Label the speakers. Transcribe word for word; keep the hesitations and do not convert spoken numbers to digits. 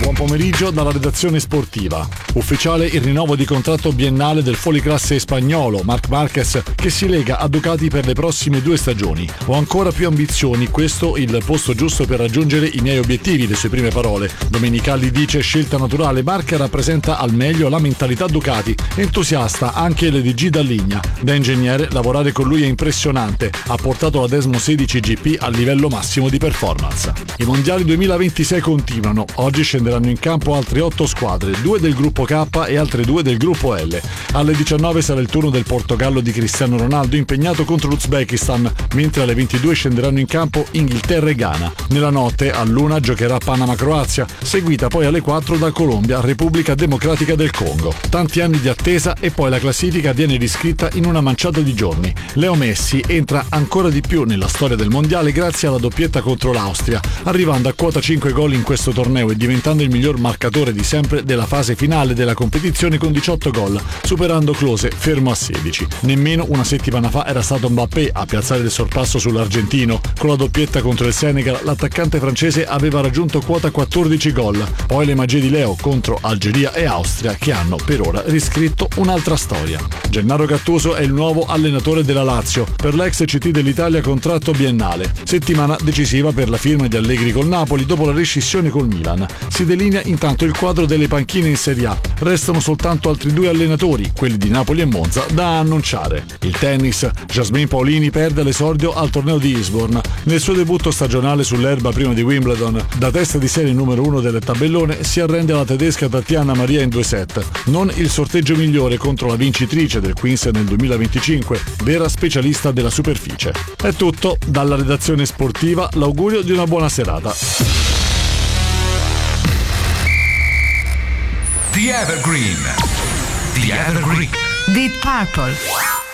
Speaker 1: Buon pomeriggio dalla redazione sportiva. Ufficiale il rinnovo di contratto biennale del fuoriclasse spagnolo Marc Marquez, che si lega a Ducati per le prossime due stagioni. Ho ancora più ambizioni, questo il posto giusto per raggiungere i miei obiettivi, le sue prime parole. Domenicali dice scelta naturale. Marc rappresenta al meglio la mentalità Ducati, entusiasta anche l'E D G Dalligna. Da ingegnere lavorare con lui è impressionante, ha portato la Desmo sedici G P al livello massimo di performance. I mondiali duemilaventisei continuano, oggi scenderanno in campo altre otto squadre, due del gruppo K e altre due del gruppo L. Alle diciannove sarà il turno del Portogallo di Cristiano Ronaldo impegnato contro l'Uzbekistan, mentre alle ventidue scenderanno in campo Inghilterra e Ghana. Nella notte all'una giocherà Panama-Croazia, seguita poi alle quattro da Colombia, Repubblica Democratica del Congo. Tanti anni di attesa e poi la classifica viene riscritta in una manciata di giorni. Leo Messi entra ancora di più nella storia del mondiale grazie alla doppietta contro l'Austria, arrivando a quota cinque gol in questo torneo e diventando il miglior marcatore di sempre della fase finale della competizione con diciotto gol, superando Klose fermo a sedici. Nemmeno una settimana fa era stato Mbappé a piazzare il sorpasso sull'argentino. Con la doppietta contro il Senegal l'attaccante francese aveva raggiunto quota quattordici gol. Poi le magie di Leo contro Algeria e Austria che hanno per ora riscritto un'altra storia. Gennaro Gattuso è il nuovo allenatore della Lazio, per l'ex C T dell'Italia contratto biennale. Settimana decisiva per la firma di Allegri col Napoli dopo la rescissione col Milan. Si delinea intanto il quadro delle panchine in Serie A. Restano soltanto altri due allenatori, quelli di Napoli e Monza, da annunciare. Il tennis, Jasmine Paolini perde l'esordio al torneo di Eastbourne. Nel suo debutto stagionale sull'erba prima di Wimbledon, da testa di serie numero uno del tabellone, si arrende alla tedesca Tatiana Maria in due set. Non il sorteggio migliore contro la vincitrice del Queens nel duemilaventicinque, vera specialista della superficie. È tutto, dalla redazione sportiva l'augurio di una buona serata.
Speaker 2: The Evergreen. The Evergreen.
Speaker 3: Deep Purple.